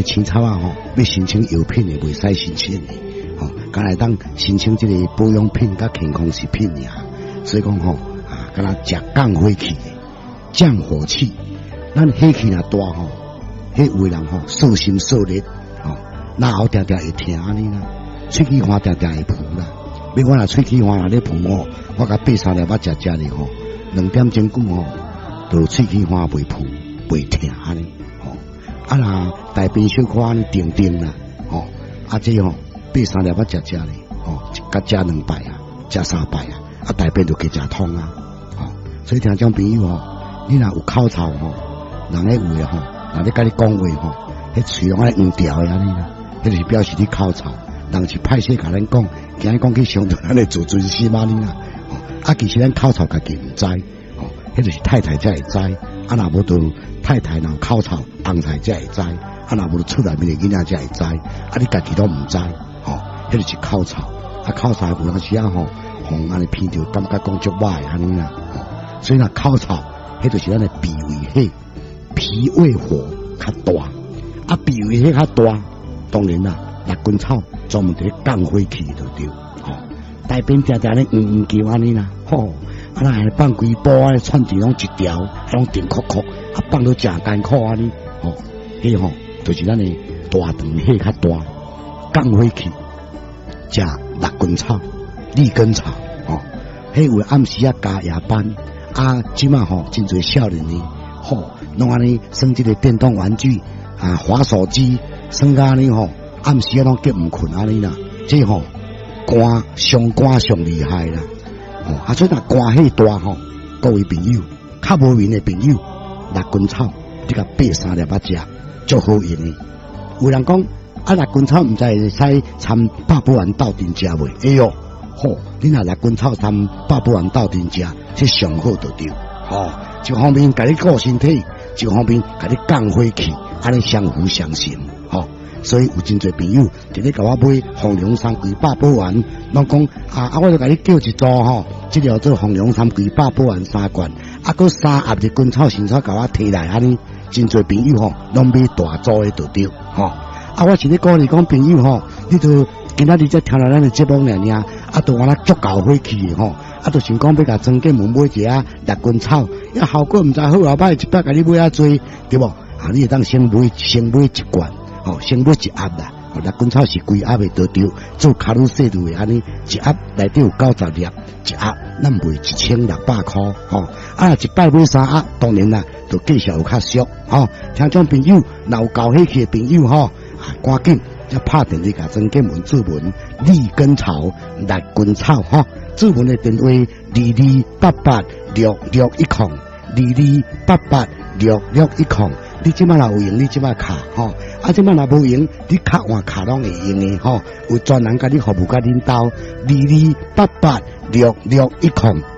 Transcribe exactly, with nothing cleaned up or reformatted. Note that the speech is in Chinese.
个青草啊吼，要申请药品的，袂使申请的，吼，敢来当申请这个保养品甲健康食品尔。所以讲吼，啊，敢若食降火气的，降火气，咱火气若大吼，迄有人吼受心受力，吼，那后定定会疼安尼啦，喙齿花定定会浮啦。要我若喙齿花若咧浮吼，我甲八三粒仔食食咧吼，两点钟久吼，就喙齿花袂浮袂疼安尼。啊啦，大便小可安尼定定啦，吼，啊这吼八三粒仔食食咧，吼，甲食两摆啊，食三摆啊，啊大便就加食通啊，吼，所以听种朋友吼，你若有口臭吼，人咧有诶吼，人咧甲你讲话吼，迄喙拢爱黄条诶安尼啦，迄就是表示你口臭，人是歹势甲咱讲，惊讲去伤到咱诶自尊心安尼啦，吼，啊其实咱口臭家己毋知，吼，迄就是太太才会知，啊若无就太太若口臭。红菜才会知，啊，若无出来面的囡仔才会知，啊，你家己都唔知，吼，迄就是口臭，啊，口臭有当时啊吼，红安尼偏着，感觉讲足歹安尼啦，吼，所以若口臭，迄就是咱的脾胃火，脾胃火较大，啊，脾胃火较大，当然啦，六根草专门伫咧降火气就对，吼，大便定定咧黄黄叫安尼啦，吼，啊，咱放规包啊，串子拢一条，拢定壳壳，啊，放到正艰苦安尼。吼，迄吼就是咱的大肠火较大，降火气，食六根草、利根草，吼，迄有暗时啊加夜班，啊，即马吼真侪少年呢，吼，拢安尼耍即个电动玩具啊，滑手机，耍甲安尼吼，暗时啊拢结毋困安尼啦，即吼肝上肝上厉害啦，吼，啊，所以若肝火大吼，各位朋友，较无面的朋友，六根草。这个八三粒仔食，足好用的。有人讲啊，六根草唔知会使掺百宝丸斗阵食袂？哎哟，吼，你若六根草掺百宝丸斗阵食，这上好就对。吼，一方面甲你顾身体，一方面甲你降火气，安尼相辅相成。吼，所以有真侪朋友直咧甲我买红龙山龟百宝丸，拢讲啊啊，我就甲你叫一组吼，即条做红龙山龟百宝丸三罐，啊，佮三盒的根草新草甲我摕来安尼。真侪朋友吼，拢买大组的就对，吼。啊，我是咧鼓励讲朋友吼，你都今仔日才听到咱的节目尔尔，啊，都安尼足够火气的吼，啊，都想讲要甲庄建门买一下六根草，呀，效果毋知好啊歹，一摆甲你买啊多，对无？啊，你会当先买先买一罐，吼，先买一盒啦。六根草是规盒的得着，做卡路西路的安尼，一盒内底有九十粒，一盒咱卖一千六百块，吼。啊，一摆买三盒，当然啦。就继续有较俗，吼！听众朋友，若有搞火气的朋友，吼，啊，赶紧要拍电话甲庄建文注文利根草、六根草，吼！注文的电话二二八八六六一空，二二八八六六一空。你即摆若有用，你即摆卡，吼！啊，即摆若无用，你卡换卡拢会用的，吼！有专人甲你服务甲领导，二二八八六六一空。